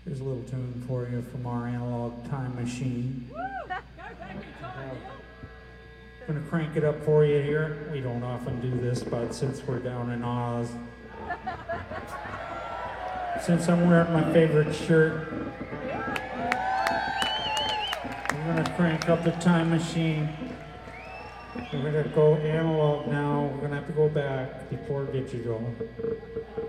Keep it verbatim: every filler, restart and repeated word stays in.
Here's a little tune for you from our analog time machine. I'm gonna crank it up for you here. We don't often do this, but since we're down in Oz, since I'm wearing my favorite shirt, I'm gonna crank up the time machine. We're gonna go analog now. We're gonna have to go back before digital.